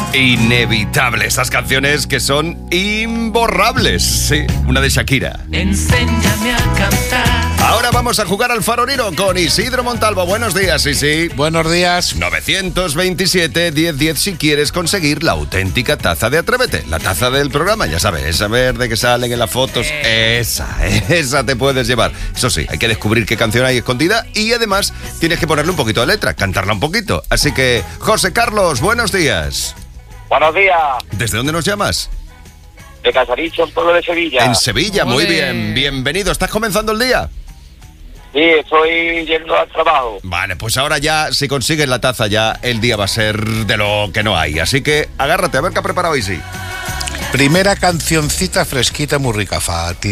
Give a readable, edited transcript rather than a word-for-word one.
Inevitable, esas canciones que son imborrables. Sí, una de Shakira. Enséñame a cantar. Ahora vamos a jugar al farolino con Isidro Montalvo. Buenos días, Isi. Buenos días. 927-1010 si quieres conseguir la auténtica taza de Atrévete. La taza del programa, ya sabes, esa verde que salen en las fotos. Esa te puedes llevar. Eso sí, hay que descubrir qué canción hay escondida y además tienes que ponerle un poquito de letra, cantarla un poquito. Así que, José Carlos, buenos días. Buenos días. ¿Desde dónde nos llamas? De Casaricho, un pueblo de Sevilla. En Sevilla, muy bien. Bienvenido. ¿Estás comenzando el día? Sí, estoy yendo al trabajo. Vale, pues ahora ya, si consigues la taza, ya el día va a ser de lo que no hay. Así que agárrate, a ver qué ha preparado Isi. Primera cancioncita fresquita, muy rica, Fati.